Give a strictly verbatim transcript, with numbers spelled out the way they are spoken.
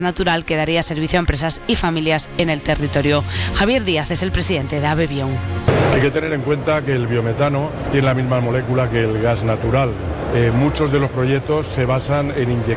natural que daría servicio a empresas y familias en el territorio. Javier Díaz es el presidente de Abebión. Hay que tener en cuenta que el biometano tiene la misma molécula que el gas natural. Eh, muchos de los proyectos se basan en inyectar